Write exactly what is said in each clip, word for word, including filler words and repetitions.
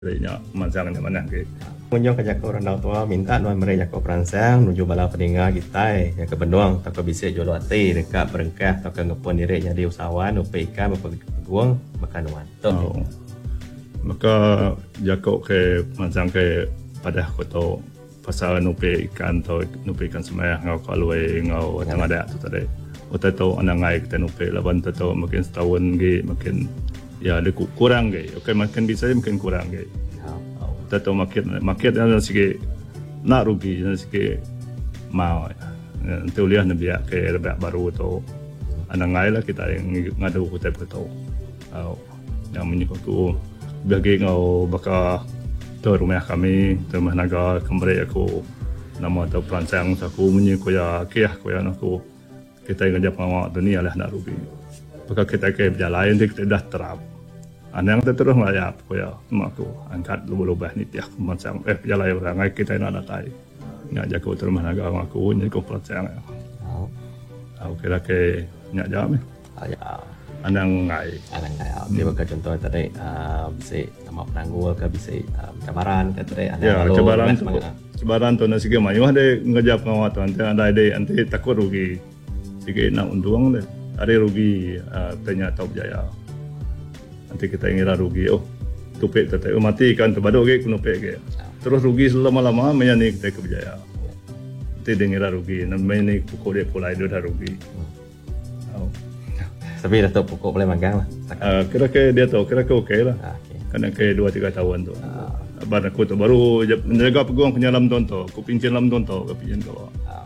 Nya mansang di mana ke. Kunjung ke Jako Rendau Tua minta nuan mereka Jako Peransang menuju bala peninggal kita yang ke Benuang tak ke bisa jolo ati dekat berengkah tak ke ngepun diri jadi usahawan upai ikan berpeguang makan nuan. Oh. Maka Jako ke mansang ke pada kota pasal nupai ikan atau nupai ikan semaya ngau kalui ngau tengah ada tu tadi. Uta tahu anak ngai kita nupai lawan tahu mungkin setahun ge makin ya ada kurang ge. Okey makin bisa mungkin kurang ge. Tahu market market yang sikit nak rugi yang sikit mau tu lihat nabi ke lebih baru tu anak ngai lah kita yang ngadu kita betul yang menyukai tu bagi ngau baka tu rumah kami tu rumah naga kembali aku nama tu perancang aku menyukai ya kiah aku yang aku kita yang ngajak ngawak dunia lah nak rugi baka kita ke berjalan kita dah terap Anang terus ngayap ko ya maku angkat lubah-lubah ni tiak macam eh jalan orang ai kita nak datai nya jago terus managa aku ni ko perancang oh aku kira ke nya jam ya anang ngai anang ngai dia bagi contoh tadi bisa nama penanggul ke bisa cabaran ke tadi ya cabaran cabaran tu nasi ke mayu ada ngajap ngawat tu ada ada anti takut rugi sikit nak untung deh ada rugi tanya top jaya nanti kita ingira rugi oh tupik tete oh, mati kan terbaduk ke kunupik ke terus rugi selama-lama menyani kita keberjaya nanti dengira rugi namanya ni pukul dia pulai dia dah rugi oh. Tapi dah tahu pukul boleh magang lah uh, kira ke dia tahu kira ke okey lah ah, okay. Kan ke dua tiga tahun tu ah. Baru aku tu baru menjaga peguam penyalam tu tu aku pincin lam tu tu aku pincin kau ah.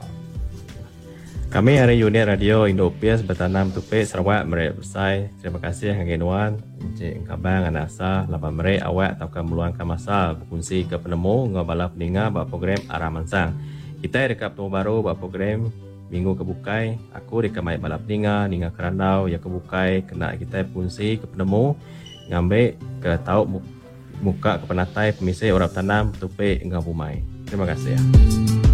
Kami hari unit radio Indo-Pias bertanam tupik Sarawak mereka bersai. Terima kasih Hang Genuan, Encik Engkabang, Anasa, lapan mereka awak takkan meluangkan masa berfungsi ke penemu ngabala peninga buat program Arah Mansang. Kita dekat penemu baru buat program Minggu Kebukai. Aku dekat Mayat Balap Peninga, Ninga Kerandau yang kebukai kena kita fungsi ke penemu ngambil ke tahu muka ke penatai pemisai orang tanam tupik Engkau Bumai. Terima kasih ya.